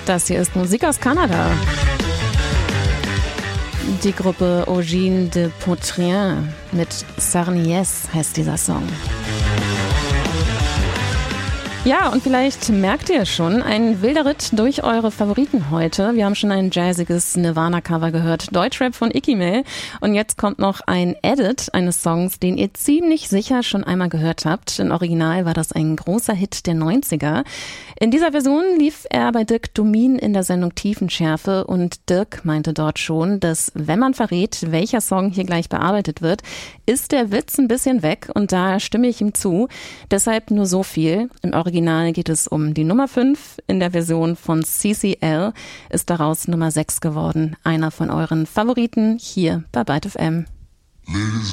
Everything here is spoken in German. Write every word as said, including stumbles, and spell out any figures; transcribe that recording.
Das hier ist Musik aus Kanada. Die Gruppe Origine de Poitrien mit Sarnies heißt dieser Song. Ja, und vielleicht merkt ihr schon, ein wilder Ritt durch eure Favoriten heute. Wir haben schon ein jazziges Nirvana-Cover gehört, Deutschrap von Icky Mail. Und jetzt kommt noch ein Edit eines Songs, den ihr ziemlich sicher schon einmal gehört habt. Im Original war das ein großer Hit der neunziger. In dieser Version lief er bei Dirk Domin in der Sendung Tiefenschärfe und Dirk meinte dort schon, dass wenn man verrät, welcher Song hier gleich bearbeitet wird, ist der Witz ein bisschen weg und da stimme ich ihm zu. Deshalb nur so viel. Im Original geht es um die Nummer fünf. In der Version von C C L ist daraus Nummer sechs geworden. Einer von euren Favoriten hier bei Byte F M.